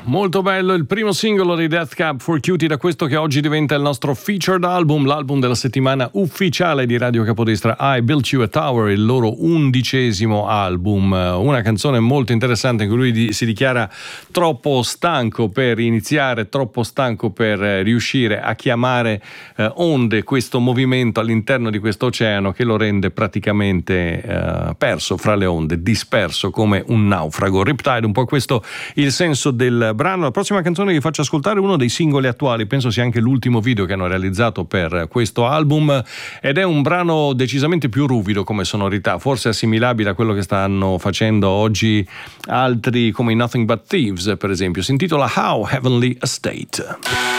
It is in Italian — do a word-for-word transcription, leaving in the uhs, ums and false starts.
Molto bello il primo singolo di Death Cab for Cutie, da questo che oggi diventa il nostro featured album, l'album della settimana ufficiale di Radio Capodestra, I Built You a Tower, il loro undicesimo album. Una canzone molto interessante in cui lui si dichiara troppo stanco per iniziare, troppo stanco per riuscire a chiamare eh, onde, questo movimento all'interno di questo oceano che lo rende praticamente eh, perso fra le onde, disperso come un naufrago. Riptide, un po' questo il senso del brano. La prossima canzone che vi faccio ascoltare è uno dei singoli attuali, penso sia anche l'ultimo video che hanno realizzato per questo album, ed è un brano decisamente più ruvido come sonorità, forse assimilabile a quello che stanno facendo oggi altri come i Nothing But Thieves per esempio. Si intitola How Heavenly a State.